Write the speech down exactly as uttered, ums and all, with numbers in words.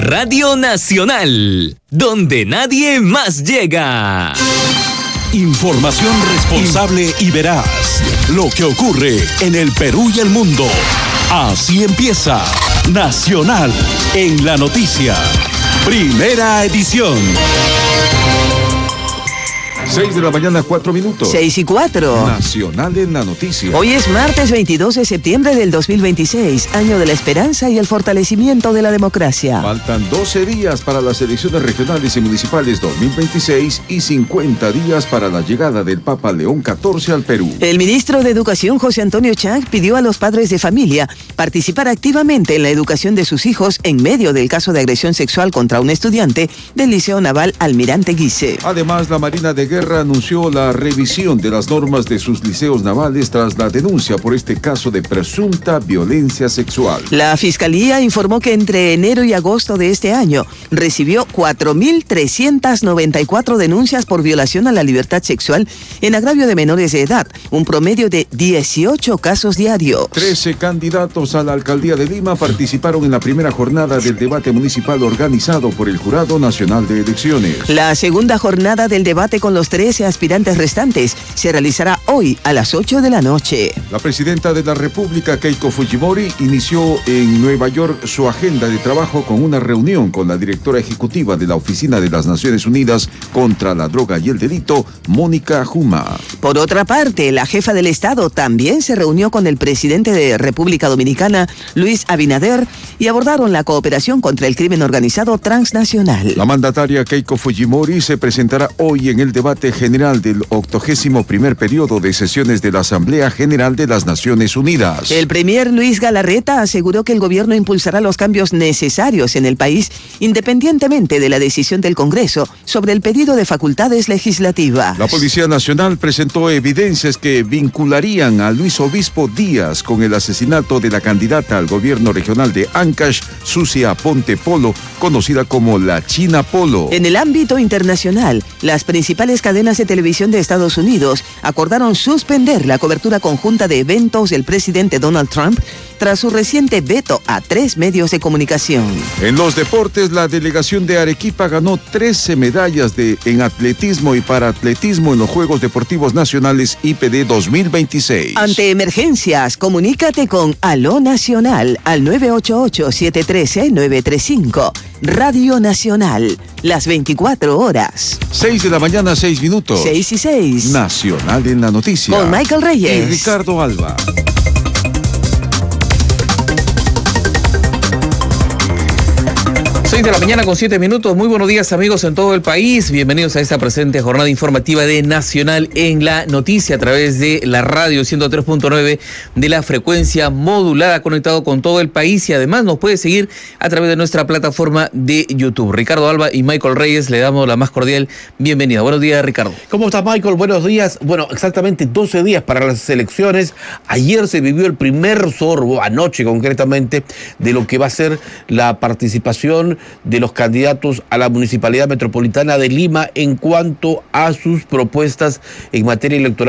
Radio Nacional, donde nadie más llega. Información responsable y veraz. Lo que ocurre en el Perú y el mundo. Así empieza Nacional en la Noticia. Primera edición. Seis de la mañana, cuatro minutos. Seis y cuatro. Nacional en la Noticia. Hoy es martes veintidós de septiembre del dos mil veintiséis, año de la esperanza y el fortalecimiento de la democracia. Faltan doce días para las elecciones regionales y municipales dos mil veintiséis y cincuenta días para la llegada del Papa León catorce al Perú. El ministro de Educación, José Antonio Chang, pidió a los padres de familia participar activamente en la educación de sus hijos en medio del caso de agresión sexual contra un estudiante del Liceo Naval Almirante Guise. Además, la Marina de Guerra anunció la revisión de las normas de sus liceos navales tras la denuncia por este caso de presunta violencia sexual. La Fiscalía informó que entre enero y agosto de este año recibió cuatro mil trescientas noventa y cuatro denuncias por violación a la libertad sexual en agravio de menores de edad, un promedio de dieciocho casos diarios. Trece candidatos a la alcaldía de Lima participaron en la primera jornada del debate municipal organizado por el Jurado Nacional de Elecciones. La segunda jornada del debate con los trece aspirantes restantes se realizará hoy a las ocho de la noche. La presidenta de la República, Keiko Fujimori, inició en Nueva York su agenda de trabajo con una reunión con la directora ejecutiva de la Oficina de las Naciones Unidas contra la Droga y el Delito, Mónica Juma. Por otra parte, la jefa del Estado también se reunió con el presidente de República Dominicana, Luis Abinader, y abordaron la cooperación contra el crimen organizado transnacional. La mandataria Keiko Fujimori se presentará hoy en el debate general del octogésimo primer periodo de sesiones de la Asamblea General de las Naciones Unidas. El premier Luis Galarreta aseguró que el gobierno impulsará los cambios necesarios en el país, independientemente de la decisión del Congreso sobre el pedido de facultades legislativas. La Policía Nacional presentó evidencias que vincularían a Luis Obispo Díaz con el asesinato de la candidata al gobierno regional de Ancash, Sucia Ponte Polo, conocida como la China Polo. En el ámbito internacional, las principales cadenas de televisión de Estados Unidos acordaron suspender la cobertura conjunta de eventos del presidente Donald Trump tras su reciente veto a tres medios de comunicación. En los deportes, la delegación de Arequipa ganó trece medallas de, en atletismo y paraatletismo en los Juegos Deportivos Nacionales I P D dos mil veintiséis. Ante emergencias, comunícate con Aló Nacional al nueve ocho ocho, siete uno tres, nueve tres cinco. Radio Nacional, las veinticuatro horas. Seis de la mañana, seis minutos. Seis y seis. Nacional en la Noticia. Con Michael Reyes y Ricardo Alba. seis de la mañana con siete minutos. Muy buenos días, amigos en todo el país. Bienvenidos a esta presente jornada informativa de Nacional en la Noticia a través de la radio ciento tres punto nueve de la frecuencia modulada, conectado con todo el país, y además nos puede seguir a través de nuestra plataforma de YouTube. Ricardo Alba y Michael Reyes, le damos la más cordial bienvenida. Buenos días, Ricardo. ¿Cómo estás, Michael? Buenos días. Bueno, exactamente doce días para las elecciones. Ayer se vivió el primer sorbo, anoche concretamente, de lo que va a ser la participación de los candidatos a la Municipalidad Metropolitana de Lima en cuanto a sus propuestas en materia electoral